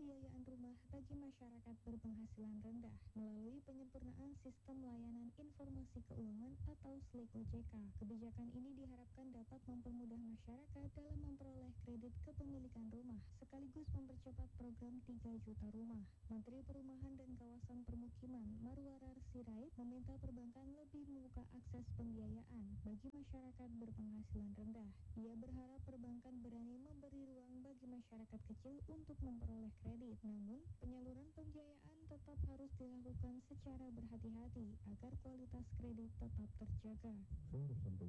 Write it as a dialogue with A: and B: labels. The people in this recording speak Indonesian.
A: pembiayaan rumah bagi masyarakat berpenghasilan rendah melalui penyempurnaan sistem layanan informasi keuangan atau SLIK OJK. Kebijakan ini diharapkan dapat mempermudah masyarakat dalam memperoleh kredit kepemilikan rumah, sekaligus mempercepat program 3 juta rumah. Menteri Perumahan dan Kawasan Permukiman Marwarar Sirait meminta perbankan lebih membuka akses pembiayaan bagi masyarakat berpenghasilan rendah. Ia berharap perbankan berani memberi ruang bagi masyarakat kecil untuk memperoleh kredit. Namun, penyaluran pembiayaan tetap harus dilakukan secara berhati-hati agar kualitas kredit tetap terjaga.